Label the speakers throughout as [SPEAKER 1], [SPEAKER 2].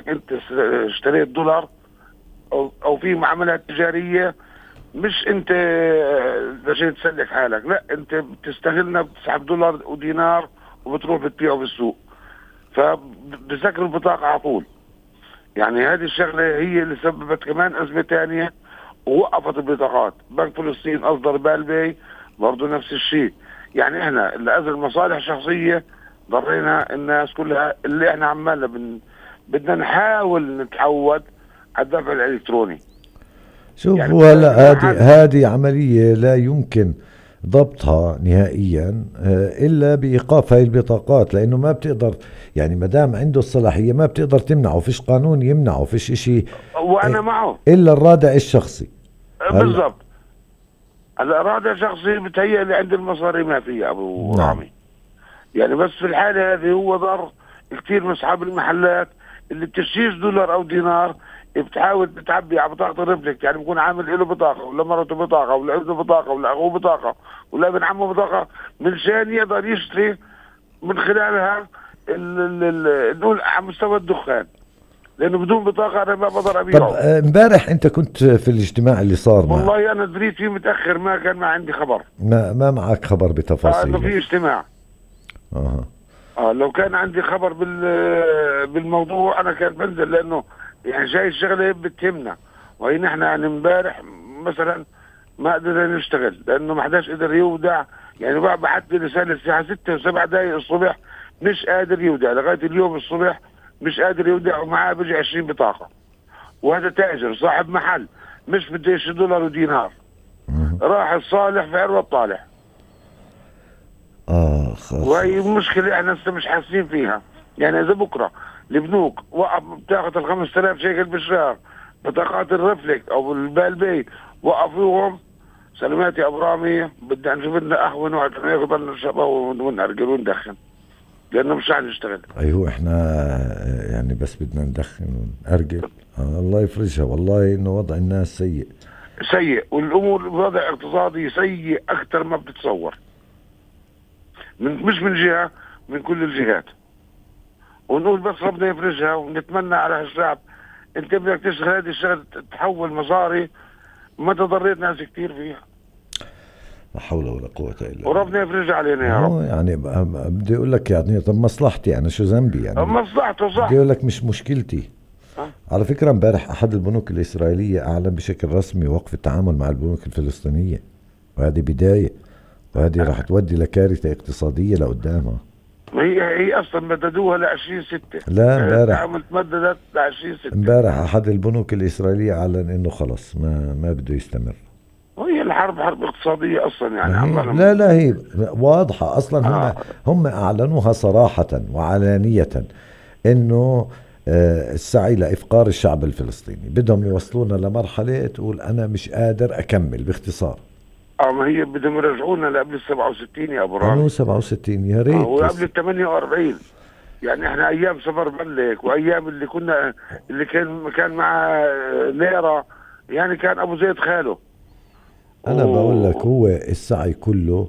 [SPEAKER 1] انت اشتريت دولار او في معاملات تجارية، مش انت عشان تسلك حالك، لا انت بتستغلنا، بتسحب دولار ودينار وبتروح بتبيعه بالسوق، فبسكر البطاقة على طول. يعني هذه الشغلة هي اللي سببت كمان أزمة ثانية ووقفت البطاقات. بنك فلسطين أصدر بالبي برضه نفس الشيء. يعني احنا لأجل مصالح شخصية ضرينا الناس كلها، اللي احنا عمالنا بدنا نحاول نتعود على الدفع الإلكتروني.
[SPEAKER 2] شوف،
[SPEAKER 1] يعني
[SPEAKER 2] هو هلا
[SPEAKER 1] محل.
[SPEAKER 2] هذه عملية لا يمكن ضبطها نهائيا الا بايقاف هاي البطاقات، لانه ما بتقدر، يعني ما دام عنده الصلاحية ما بتقدر تمنعه، فيش قانون يمنعه، فيش اشي
[SPEAKER 1] وأنا معه.
[SPEAKER 2] الا الرادع الشخصي. هلا
[SPEAKER 1] بالضبط. الإرادة شخصية بتهيألي عند المصاري ما فيها أبو
[SPEAKER 2] نعم.
[SPEAKER 1] رامي. يعني بس في الحالة هذه هو ضر كثير من أصحاب المحلات اللي بتشتريش دولار أو دينار، بتحاول بتعبي على بطاقة الرفلكت. يعني بكون عامل له بطاقة، ولا مرته بطاقة، ولا ابنه بطاقة، ولا أخوه بطاقة، ولا ابن عمه بطاقة، من شان يقدر يشتري من خلالها نقول على مستوى الدخان، لأنه بدون بطاقة أنا ما بقدر
[SPEAKER 2] طب
[SPEAKER 1] أبيعه.
[SPEAKER 2] امبارح انت كنت في الاجتماع اللي صار مع،
[SPEAKER 1] والله أنا دريت فيه متأخر، ما كان ما عندي خبر
[SPEAKER 2] ما معك خبر
[SPEAKER 1] إنه
[SPEAKER 2] بتفاصيله؟
[SPEAKER 1] في اجتماع.
[SPEAKER 2] اها.
[SPEAKER 1] لو كان عندي خبر بالموضوع انا كان بنزل، لانه يعني جاي الشغله بتهمنا. وهي نحن يعني امبارح مثلا ما قدرنا نشتغل لانه ما حداش قدر يودع. يعني بقى بعت لي رساله الساعه 6 و7 دقائق الصبح، مش قادر يودع لغايه اليوم الصبح، مش قادر يودع، ومعاه بيجي 20 بطاقه. وهذا تاجر صاحب محل، مش بده يشتري دولار ودينار. راح الصالح في عروه طالع.
[SPEAKER 2] اخ اخ
[SPEAKER 1] وهي
[SPEAKER 2] اخ.
[SPEAKER 1] مشكلة احنا لسه مش حاسين فيها. يعني اذا بكرة البنوك وقف بتاخد ال 5000 شيكل بالشهر، بطاقات الرفلك او البالبي وقفوهم، سلامات يا ابو رامي، بدنا نشوف لنا قهوة نقعد ناخذ الشباب ونرجل وندخن، لانه مش رح نشتغل.
[SPEAKER 2] ايوه احنا يعني بس بدنا ندخن ونأرجل. الله يفرجها، والله انه وضع الناس سيء.
[SPEAKER 1] سيء، والامور الوضع اقتصادي سيء اكثر ما بتتصور، مش من جهة، من كل الجهات. ونقول بس ربنا يفرجها ونتمنى على الشعب. انت بدك تشتغل هذه الشغله تحول مصاري، ما تضريت ناس كثير فيها،
[SPEAKER 2] لا حول ولا قوة الا
[SPEAKER 1] وربنا
[SPEAKER 2] بالله.
[SPEAKER 1] يفرجها علينا
[SPEAKER 2] ما
[SPEAKER 1] يا رب.
[SPEAKER 2] هو يعني بدي اقول لك، يعني طب مصلحتي انا شو ذنبي يعني؟
[SPEAKER 1] مصلحته
[SPEAKER 2] بدي
[SPEAKER 1] صح.
[SPEAKER 2] اقول لك مش مشكلتي.
[SPEAKER 1] أه؟
[SPEAKER 2] على فكرة امبارح احد البنوك الاسرائيلية اعلن بشكل رسمي وقف التعامل مع البنوك الفلسطينية، وهذه بداية، وهذه راح تودي لكارثة اقتصادية لقدامها.
[SPEAKER 1] هي اصلا مددوها ل 20/6.
[SPEAKER 2] لا امبارح،
[SPEAKER 1] التعامل تمددت ل 20/6.
[SPEAKER 2] امبارح احد البنوك الاسرائيلية اعلن انه خلص ما بده يستمر.
[SPEAKER 1] وهي الحرب حرب اقتصاديه اصلا، يعني
[SPEAKER 2] ما هي
[SPEAKER 1] عمالهم.
[SPEAKER 2] لا هي واضحة اصلا. هم
[SPEAKER 1] آه.
[SPEAKER 2] هم اعلنوها صراحة وعلانية انه السعي لافقار الشعب الفلسطيني، بدهم يوصلونا لمرحلة تقول انا مش قادر اكمل، باختصار.
[SPEAKER 1] ما هي بدهم يرجعونا لقبل ال 67 يا ابو
[SPEAKER 2] قالوا
[SPEAKER 1] رامي.
[SPEAKER 2] 67، يا ريت
[SPEAKER 1] وقبل
[SPEAKER 2] بس.
[SPEAKER 1] ال 48. يعني احنا ايام سفر بلك، وايام اللي كنا، اللي كان مع ليرة، يعني كان ابو زيد خاله.
[SPEAKER 2] انا بقول لك
[SPEAKER 1] و...
[SPEAKER 2] هو السعي كله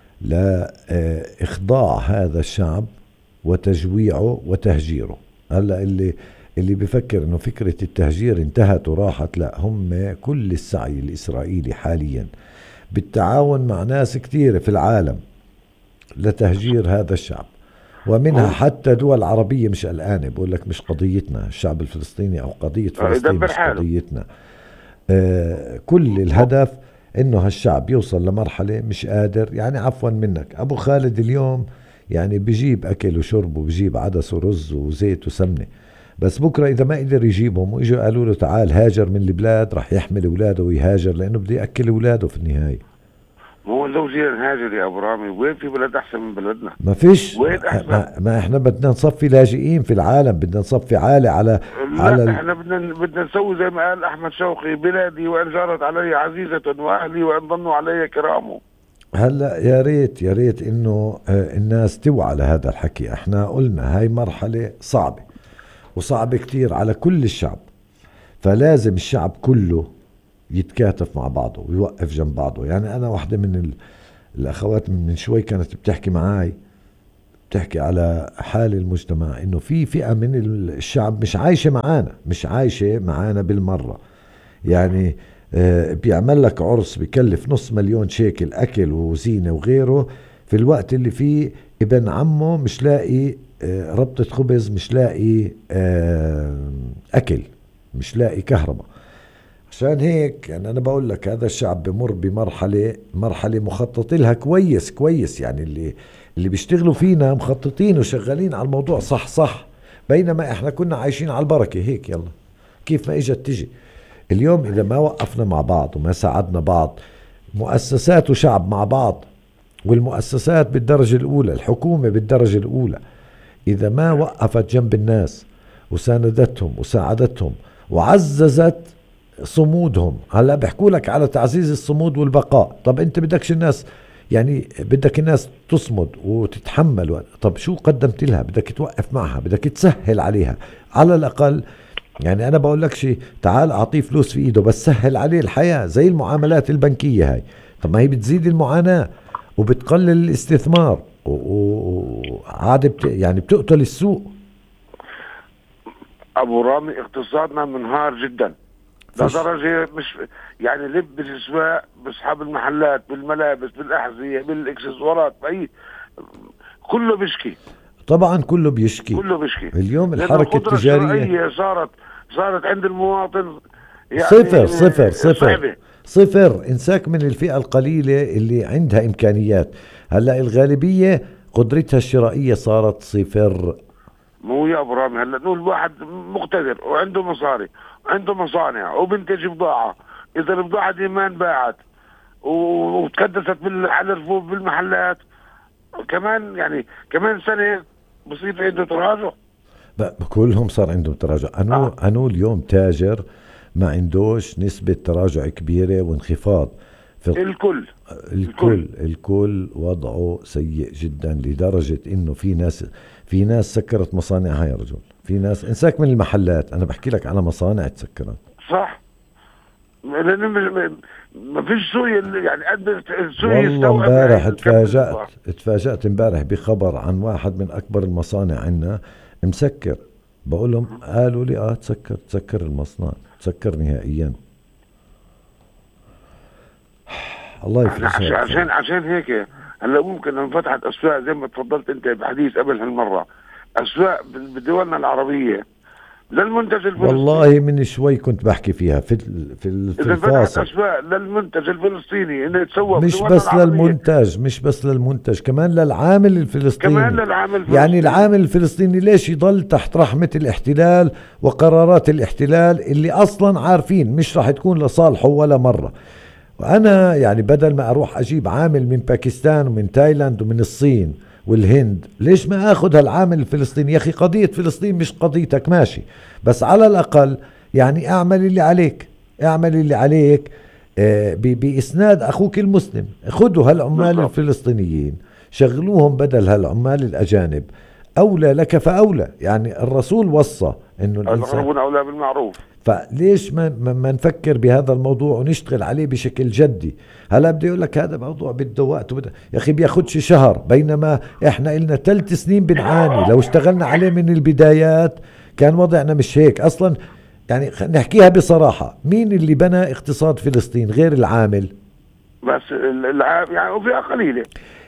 [SPEAKER 2] لاخضاع هذا الشعب وتجويعه وتهجيره. هلا اللي بفكر انه فكرة التهجير انتهت وراحت، لا، هم كل السعي الاسرائيلي حاليا بالتعاون مع ناس كثيرة في العالم لتهجير هذا الشعب، ومنها
[SPEAKER 1] هم
[SPEAKER 2] حتى دول عربية مش قلقانة، بقول لك مش قضيتنا الشعب الفلسطيني أو قضية فلسطين
[SPEAKER 1] يدبر
[SPEAKER 2] مش
[SPEAKER 1] حاله.
[SPEAKER 2] قضيتنا. كل الهدف إنه هالشعب يوصل لمرحلة مش قادر، يعني عفوا منك أبو خالد اليوم يعني بجيب أكل وشرب وبجيب عدس ورز وزيت وسمنة، بس بكرة إذا ما قدر يجيبهم وإجوا قالوا له تعال هاجر من البلاد، رح يحمل أولاده ويهاجر لأنه بده يأكل أولاده في النهاية.
[SPEAKER 1] هو لو جينا نهاجر يا ابو رامي، وين في بلد احسن من بلدنا؟
[SPEAKER 2] ما فيش.
[SPEAKER 1] وين احسن؟
[SPEAKER 2] ما احنا بدنا نصفي لاجئين في العالم، بدنا نصفي عالة على
[SPEAKER 1] لا، احنا بدنا نسوي زي ما قال احمد شوقي: بلادي وان جارت علي عزيزة، واهلي وان ظنوا علي كرام.
[SPEAKER 2] هلا يا ريت يا ريت انه الناس توعى لهذا الحكي. احنا قلنا هاي مرحلة صعبة، وصعبة كتير على كل الشعب، فلازم الشعب كله يتكاتف مع بعضه ويوقف جنب بعضه. يعني انا واحدة من الاخوات من شوي كانت بتحكي معاي بتحكي على حال المجتمع، انه في فئة من الشعب مش عايشة معانا بالمرة. يعني بيعمل لك عرس بكلف $500,000 اكل وزينة وغيره، في الوقت اللي فيه ابن عمه مش لاقي ربطة خبز، مش لاقي اكل، مش لاقي كهرباء. عشان هيك يعني انا بقول لك هذا الشعب بمر بمرحله مخطط لها كويس كويس. يعني اللي بيشتغلوا فينا مخططين وشغالين على الموضوع صح صح، بينما احنا كنا عايشين على البركه هيك يلا كيف ما اجت تجي. اليوم اذا ما وقفنا مع بعض وما ساعدنا بعض، مؤسسات وشعب مع بعض، والمؤسسات بالدرجه الاولى، الحكومه بالدرجه الاولى، اذا ما وقفت جنب الناس وساندتهم وساعدتهم وعززت صمودهم. هلا بيحكوا لك على تعزيز الصمود والبقاء، طب انت بدكش الناس، يعني بدك الناس تصمد وتتحمل، طب شو قدمت لها؟ بدك توقف معها، بدك تسهل عليها على الاقل. يعني انا بقول لك شيء، تعال اعطيه فلوس في ايده بس سهل عليه الحياة، زي المعاملات البنكية هاي. طب ما هي بتزيد المعاناة وبتقلل الاستثمار وعاد يعني بتقتل السوق.
[SPEAKER 1] ابو رامي اقتصادنا منهار جدا لدرجة مش يعني لب بالاسواق، باصحاب المحلات، بالملابس، بالاحذية، بالاكسسوارات، باي كله بيشكي.
[SPEAKER 2] طبعا كله بيشكي.
[SPEAKER 1] كله بيشكي
[SPEAKER 2] اليوم
[SPEAKER 1] لانه
[SPEAKER 2] الحركة
[SPEAKER 1] القدرة
[SPEAKER 2] التجارية
[SPEAKER 1] الشرائية صارت عند المواطن
[SPEAKER 2] صفر
[SPEAKER 1] يعني
[SPEAKER 2] صفر صفر
[SPEAKER 1] صعبة.
[SPEAKER 2] صفر. انساك من الفئة القليلة اللي عندها إمكانيات. هلأ الغالبية قدرتها الشرائية صارت صفر.
[SPEAKER 1] مو يا ابو رامي، هلا نقول واحد مقتدر وعنده مصاري وعنده مصانع وبنتج بضاعة، اذا البضاعة دي ما انباعت وتكدست على الرفوف بالمحلات، كمان يعني كمان سنة بصير في عنده تراجع.
[SPEAKER 2] كلهم صار عندهم تراجع. أنو اليوم تاجر ما عندوش نسبة تراجع كبيرة وانخفاض في
[SPEAKER 1] الكل
[SPEAKER 2] الكل وضعه سيء جدا، لدرجة انه في ناس سكرت مصانعها يا رجل. في ناس انساك من المحلات، انا بحكي لك على مصانع تسكرت.
[SPEAKER 1] صح، لأن ما فيش سوق يعني قد السوق
[SPEAKER 2] والله
[SPEAKER 1] يستوعب
[SPEAKER 2] امبارح
[SPEAKER 1] كم البضاعة.
[SPEAKER 2] اتفاجأت امبارح بخبر عن واحد من اكبر المصانع عندنا مسكر. بقول لهم، قالوا لي تسكر المصنع، تسكر نهائيا. الله يفرجها.
[SPEAKER 1] عشان هيك هلا ممكن لو فتحت اسواق زي ما تفضلت انت بحديث قبل هالمره، اسواق بدولنا العربيه للمنتج الفلسطيني.
[SPEAKER 2] والله من شوي كنت بحكي فيها في
[SPEAKER 1] اذا فتحت
[SPEAKER 2] الفاصل.
[SPEAKER 1] اسواق للمنتج الفلسطيني انه يتسوق
[SPEAKER 2] مش
[SPEAKER 1] بدولنا
[SPEAKER 2] بس
[SPEAKER 1] العربيه،
[SPEAKER 2] للمنتج، مش بس للمنتج، كمان للعامل الفلسطيني.
[SPEAKER 1] كمان للعامل الفلسطيني.
[SPEAKER 2] يعني العامل الفلسطيني ليش يضل تحت رحمة الاحتلال وقرارات الاحتلال اللي اصلا عارفين مش راح تكون لصالحه ولا مرة؟ وانا يعني بدل ما اروح اجيب عامل من باكستان ومن تايلاند ومن الصين والهند، ليش ما اخذ هالعامل الفلسطيني؟ يا اخي قضية فلسطين مش قضيتك، ماشي، بس على الاقل يعني اعمل اللي عليك، اعمل اللي عليك باسناد اخوك المسلم. خذوا هالعمال الفلسطينيين شغلوهم بدل هالعمال الاجانب، اولى لك فاولى. يعني الرسول وصى انه الانسان
[SPEAKER 1] اولى بالمعروف.
[SPEAKER 2] فليش ما نفكر بهذا الموضوع ونشتغل عليه بشكل جدي؟ هلا بدي اقول لك هذا موضوع بده وقت يا اخي بياخدش شهر، بينما احنا إلنا 3 سنين بنعاني. لو اشتغلنا عليه من البدايات كان وضعنا مش هيك اصلا. يعني نحكيها بصراحة، مين اللي بنى اقتصاد فلسطين غير العامل؟
[SPEAKER 1] بس يعني وفئة قليلة.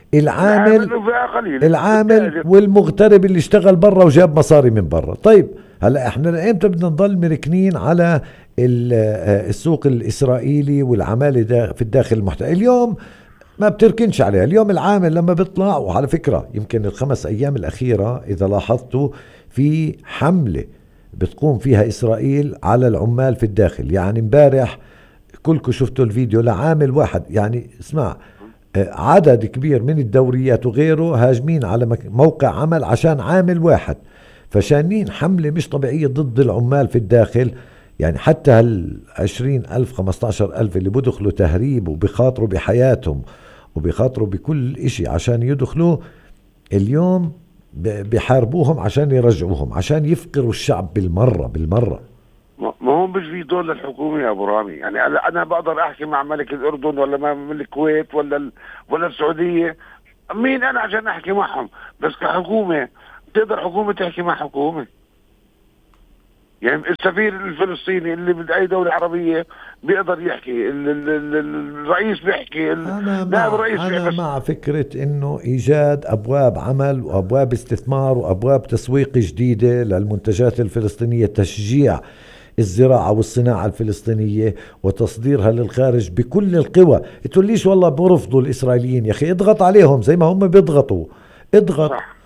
[SPEAKER 2] العامل والمغترب اللي اشتغل برا وجاب مصاري من برا. طيب هلا احنا امتى بدنا نضل مركنين على السوق الاسرائيلي والعمالة في الداخل المحتل؟ اليوم ما بتركنش عليها. اليوم العامل لما بيطلع، وعلى فكرة يمكن ال5 أيام الأخيرة إذا لاحظتوا في حملة بتقوم فيها إسرائيل على العمال في الداخل. يعني امبارح كلكم شفتوا الفيديو لعامل واحد، يعني اسمع، عدد كبير من الدوريات وغيره هاجمين على موقع عمل عشان عامل واحد، فشانين حملة مش طبيعية ضد العمال في الداخل. يعني حتى هال20,000 15,000 اللي بدخلوا تهريب وبيخاطروا بحياتهم وبيخاطروا بكل اشي عشان يدخلوا، اليوم بيحاربوهم عشان يرجعوهم، عشان يفقروا الشعب بالمرة.
[SPEAKER 1] ما هو مش في دور للحكومة يا ابو رامي. يعني انا بقدر احكي مع ملك الاردن ولا مع ملك الكويت ولا السعودية، مين انا عشان احكي معهم؟ بس كحكومه تقدر حكومه تحكي مع حكومه؟ يعني السفير الفلسطيني اللي بأي دولة عربية بيقدر يحكي، الرئيس بيحكي، نائب الرئيس
[SPEAKER 2] أنا
[SPEAKER 1] بس.
[SPEAKER 2] مع فكرة إنه إيجاد أبواب عمل وأبواب استثمار وأبواب تسويق جديدة للمنتجات الفلسطينية، تشجيع الزراعة والصناعة الفلسطينية وتصديرها للخارج بكل القوى. تقوليش والله برفضوا الإسرائيليين، يا أخي اضغط عليهم زي ما هم بيضغطوا، اضغط.
[SPEAKER 1] صح.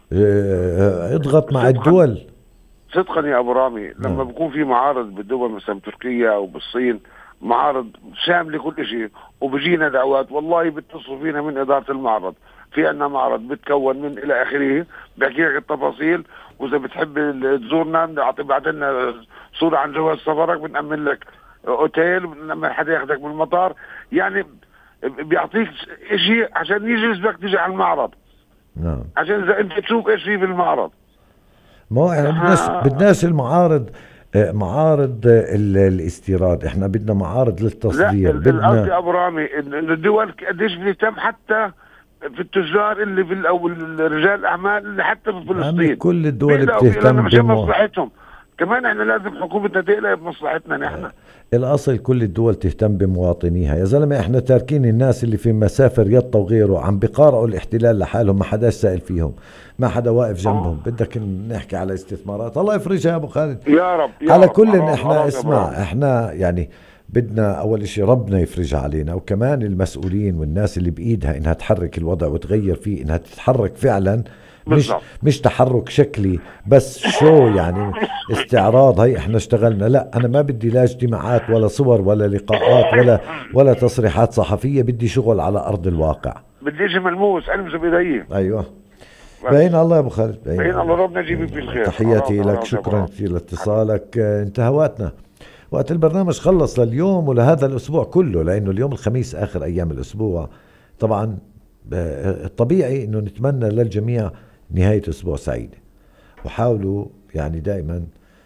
[SPEAKER 2] اضغط مع
[SPEAKER 1] صدقا
[SPEAKER 2] الدول.
[SPEAKER 1] صدقا يا ابو رامي، لما
[SPEAKER 2] نعم.
[SPEAKER 1] بكون في معارض بالدول مثلا تركيا او بالصين، معارض شامله كل شيء، وبجينا دعوات والله بيتصلوا فينا من اداره المعرض، في عندنا معرض بتكون من الى اخره، بحكي لك التفاصيل، واذا بتحب تزورنا بعت لنا صوره عن جواز سفرك، بنأمن لك اوتيل، بنأمن حدا ياخذك من المطار، يعني بيعطيك شيء عشان يجي يسبق تيجي على المعرض،
[SPEAKER 2] نعم.
[SPEAKER 1] عشان اذا انت تشوف ايش في المعرض.
[SPEAKER 2] ما هو احنا بدناش المعارض، معارض الاستيراد، احنا بدنا معارض
[SPEAKER 1] لا
[SPEAKER 2] للتصدير،
[SPEAKER 1] القصد
[SPEAKER 2] بدنا.
[SPEAKER 1] يا ابو رامي إن الدول قديش بتهتم حتى في التجار اللي في او رجال الاعمال اللي حتى في
[SPEAKER 2] عمي
[SPEAKER 1] فلسطين
[SPEAKER 2] كل الدول
[SPEAKER 1] بيقلقوا لنا
[SPEAKER 2] بتهتم
[SPEAKER 1] مشان مصلحتهم. كمان احنا لازم حكومتنا تقلق بمصلحتنا نحن.
[SPEAKER 2] الأصل كل الدول تهتم بمواطنيها يا زلمة. احنا تاركين الناس اللي في مسافر يطا وغيره عم بقارعوا الاحتلال لحالهم، ما حداش سائل فيهم، ما حدا واقف جنبهم. بدك نحكي على استثمارات، الله يفرجها يا ابو خالد.
[SPEAKER 1] يا رب يا
[SPEAKER 2] على
[SPEAKER 1] رب.
[SPEAKER 2] كل
[SPEAKER 1] حرام
[SPEAKER 2] احنا
[SPEAKER 1] حرام يا
[SPEAKER 2] اسمع،
[SPEAKER 1] برامي.
[SPEAKER 2] احنا يعني بدنا اول اشي ربنا يفرجها علينا، وكمان المسؤولين والناس اللي بايدها انها تحرك الوضع وتغير فيه، انها تتحرك فعلا، مش
[SPEAKER 1] بالضبط.
[SPEAKER 2] مش تحرك شكلي بس شو يعني استعراض. هي احنا اشتغلنا، لا انا ما بدي لا اجتماعات ولا صور ولا لقاءات ولا تصريحات صحفية، بدي شغل على ارض الواقع.
[SPEAKER 1] بدي شيء ملموس المسه بايدي.
[SPEAKER 2] ايوه.
[SPEAKER 1] بس
[SPEAKER 2] باين الله يا ابو خالد،
[SPEAKER 1] بين الله، ربنا يجيبك بالخير.
[SPEAKER 2] تحياتي
[SPEAKER 1] حرام
[SPEAKER 2] لك،
[SPEAKER 1] يا
[SPEAKER 2] شكرا
[SPEAKER 1] برامي.
[SPEAKER 2] كثير لاتصالك. انتهى وقتنا، وقت البرنامج خلص لليوم ولهذا الأسبوع كله، لأنه اليوم الخميس آخر أيام الأسبوع. طبعا الطبيعي أنه نتمنى للجميع نهاية أسبوع سعيدة، وحاولوا يعني دائما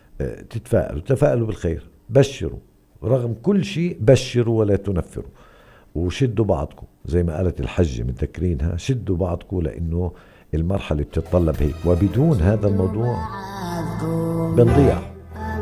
[SPEAKER 2] تفائلوا بالخير، بشروا رغم كل شيء، بشروا ولا تنفروا، وشدوا بعضكم زي ما قالت الحجة متذكرينها، شدوا بعضكم لأنه المرحلة بتتطلب هيك، وبدون هذا الموضوع بنضيع.